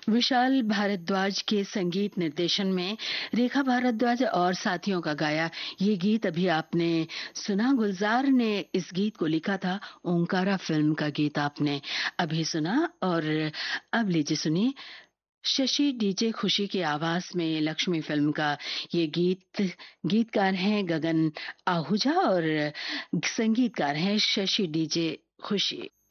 विशाल भारद्वाज के संगीत निर्देशन में रेखा भारद्वाज और साथियों का गाया ये गीत अभी आपने सुना। गुलजार ने इस गीत को लिखा था। ओंकारा फिल्म का गीत आपने अभी सुना। और अब लीजिए सुनिए शशि डीजे खुशी की आवाज में लक्ष्मी फिल्म का ये गीत। गीतकार हैं गगन आहूजा और संगीतकार हैं शशि डीजे खुशी।